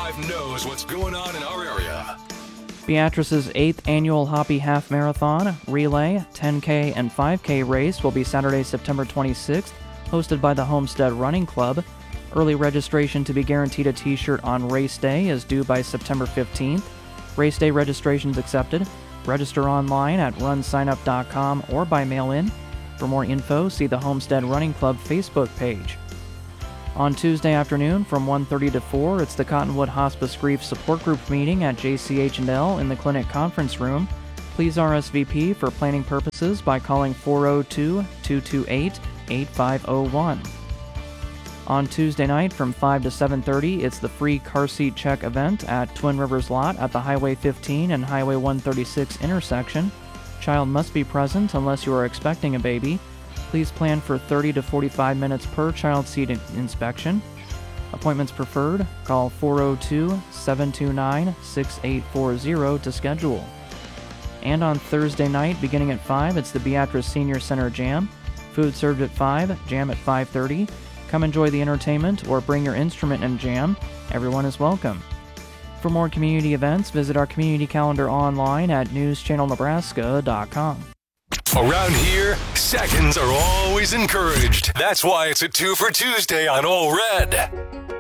95 knows what's going on in our area. Beatrice's 8th annual Hoppy Half Marathon, Relay, 10K, and 5K race will be Saturday, September 26th, hosted by the Homestead Running Club. Early registration to be guaranteed a t-shirt on race day is due by September 15th. Race day registrations accepted. Register online at runsignup.com or by mail-in. For more info, see the Homestead Running Club Facebook page. On Tuesday afternoon from 1:30 to 4, it's the Cottonwood Hospice Grief Support Group meeting at JCH&L in the clinic conference room. Please RSVP for planning purposes by calling 402-228-8501. On Tuesday night from 5 to 7:30, it's the free car seat check event at Twin Rivers Lot at the Highway 15 and Highway 136 intersection. Child must be present unless you are expecting a baby. Please plan for 30 to 45 minutes per child seat inspection. Appointments preferred. Call 402-729-6840 to schedule. And on Thursday night, beginning at 5, it's the Beatrice Senior Center Jam. Food served at 5, jam at 5:30. Come enjoy the entertainment or bring your instrument and jam. Everyone is welcome. For more community events, visit our community calendar online at newschannelnebraska.com. Around here, seconds are always encouraged. That's why it's a 2 for Tuesday on All Red.